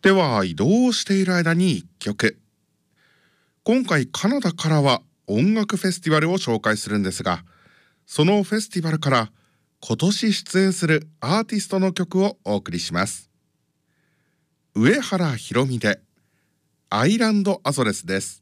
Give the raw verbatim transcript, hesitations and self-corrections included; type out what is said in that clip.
では移動している間にいっきょく。今回カナダからは音楽フェスティバルを紹介するんですが、そのフェスティバルから今年出演するアーティストの曲をお送りします。上原ひろみでアイランドアゾレスです。